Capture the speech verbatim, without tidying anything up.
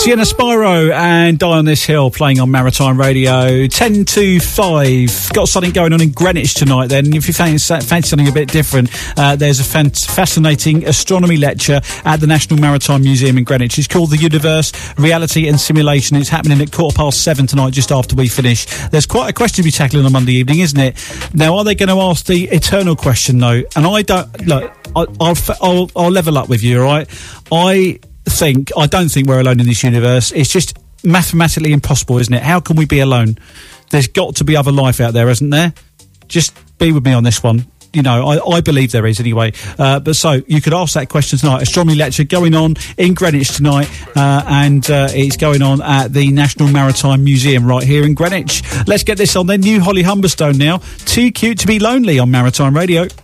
Sienna Spyro and Die on This Hill playing on Maritime Radio. ten to five. Got something going on in Greenwich tonight then. If you fancy, fancy something a bit different, uh, there's a fant- fascinating astronomy lecture at the National Maritime Museum in Greenwich. It's called The Universe, Reality and Simulation. It's happening at quarter past seven tonight, just after we finish. There's quite a question to be tackling on Monday evening, isn't it? Now, are they going to ask the eternal question, though? And I don't... Look, I, I'll, I'll, I'll level up with you, all right? I... think I don't think we're alone in this universe. It's just mathematically impossible, isn't it? How can we be alone? There's got to be other life out there, isn't there? Just be with me on this one. You know, I, I believe there is anyway. Uh, but so you could ask that question tonight. Astronomy lecture going on in Greenwich tonight, uh, and uh, it's going on at the National Maritime Museum right here in Greenwich. Let's get this on then. New Holly Humberstone now. Too Cute to Be Lonely on Maritime Radio.